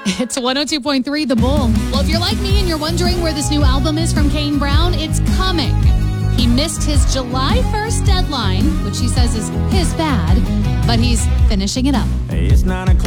It's 102.3 The Bull. Well, if you're like me and you're wondering where this new album is from Kane Brown, it's coming. He missed his July 1st deadline, which he says is his bad, but he's finishing it up. It's 9 o'clock.